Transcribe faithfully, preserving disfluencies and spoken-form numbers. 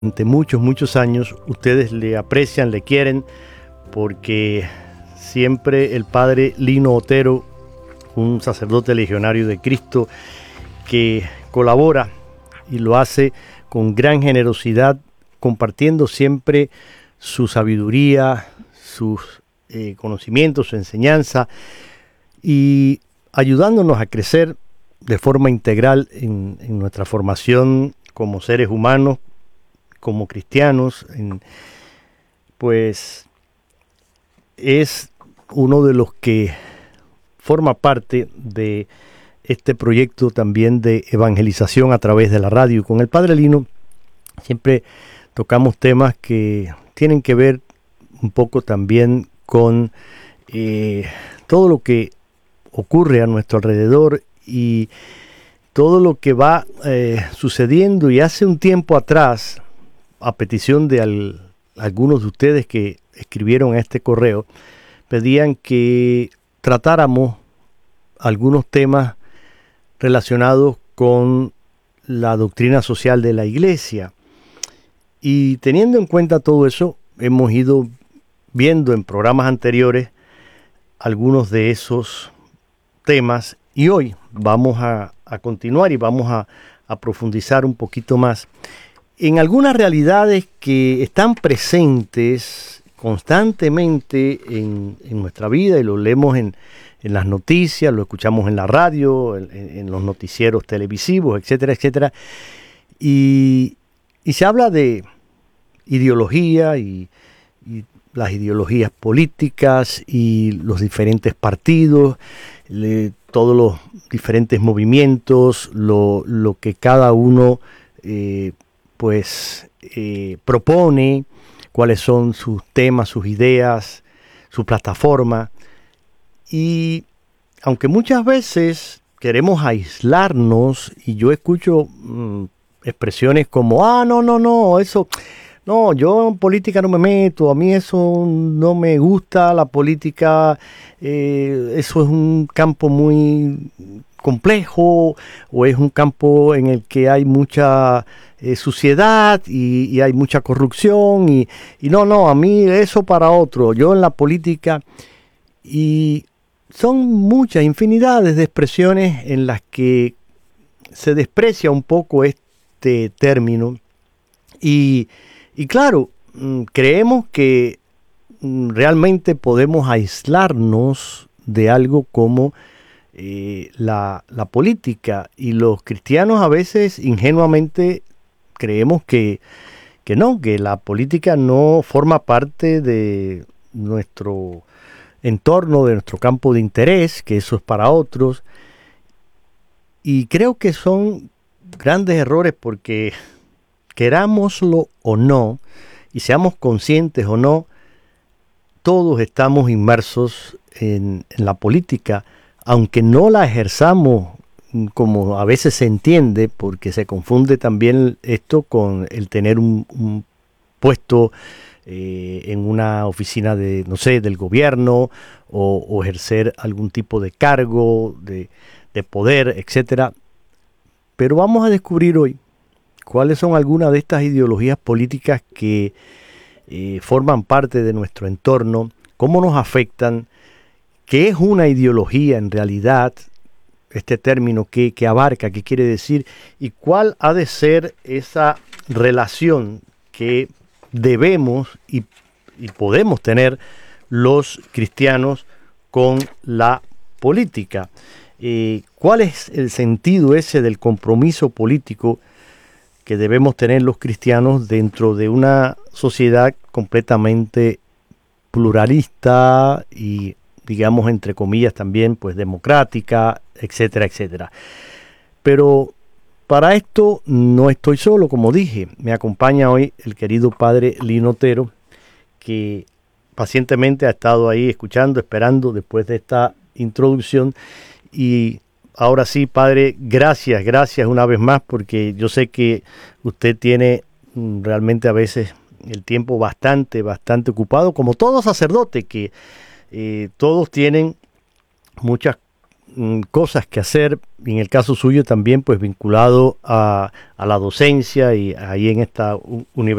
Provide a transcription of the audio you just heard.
Durante muchos, muchos años ustedes le aprecian, le quieren, porque siempre el padre Lino Otero, un sacerdote legionario de Cristo, que colabora y lo hace con gran generosidad, compartiendo siempre su sabiduría, sus eh, conocimientos, su enseñanza y ayudándonos a crecer de forma integral en, en nuestra formación como seres humanos, como cristianos. En, pues es uno de los que forma parte de este proyecto también de evangelización a través de la radio. Con el padre Lino siempre tocamos temas que tienen que ver un poco también con eh, todo lo que ocurre a nuestro alrededor y todo lo que va eh, sucediendo. Y hace un tiempo atrás, a petición de al, algunos de ustedes que escribieron a este correo, pedían que tratáramos algunos temas relacionados con la doctrina social de la Iglesia. Y teniendo en cuenta todo eso, hemos ido viendo en programas anteriores algunos de esos temas y hoy vamos a, a continuar y vamos a, a profundizar un poquito más en algunas realidades que están presentes constantemente en, en nuestra vida y lo leemos en, en las noticias, lo escuchamos en la radio, en, en los noticieros televisivos, etcétera, etcétera. Y, y se habla de ideología y, y las ideologías políticas y los diferentes partidos, le, todos los diferentes movimientos, lo, lo que cada uno eh, pues eh, propone, cuáles son sus temas, sus ideas, su plataforma. Y aunque muchas veces queremos aislarnos, y yo escucho mmm, expresiones como, ah, no, no, no, eso, no, yo en política no me meto, a mí eso no me gusta, la política, eh, eso es un campo muy complejo, o es un campo en el que hay mucha eh, suciedad y, y hay mucha corrupción, y, y no, no, a mí eso para otro, yo en la política. Y son muchas, infinidades de expresiones en las que se desprecia un poco este término, y, y claro, creemos que realmente podemos aislarnos de algo como Eh, la, la política, y los cristianos a veces ingenuamente creemos que, que no, que la política no forma parte de nuestro entorno, de nuestro campo de interés, que eso es para otros, y creo que son grandes errores, porque querámoslo o no, y seamos conscientes o no, todos estamos inmersos en, en la política, aunque no la ejerzamos como a veces se entiende, porque se confunde también esto con el tener un, un puesto eh, en una oficina de, no sé, del gobierno, o, o ejercer algún tipo de cargo, de, de poder, etcétera. Pero vamos a descubrir hoy cuáles son algunas de estas ideologías políticas que eh, forman parte de nuestro entorno, cómo nos afectan, qué es una ideología en realidad, este término que, que abarca, qué quiere decir, y cuál ha de ser esa relación que debemos y, y podemos tener los cristianos con la política. Eh, ¿Cuál es el sentido ese del compromiso político que debemos tener los cristianos dentro de una sociedad completamente pluralista y, digamos, entre comillas también, pues democrática, etcétera, etcétera? Pero para esto no estoy solo, como dije. Me acompaña hoy el querido padre Lino Otero, que pacientemente ha estado ahí escuchando, esperando después de esta introducción. Y ahora sí, padre, gracias, gracias una vez más, porque yo sé que usted tiene realmente a veces el tiempo bastante, bastante ocupado, como todo sacerdote, que Eh, todos tienen muchas mm, cosas que hacer, y en el caso suyo también pues vinculado a, a la docencia y ahí en esta u- universidad.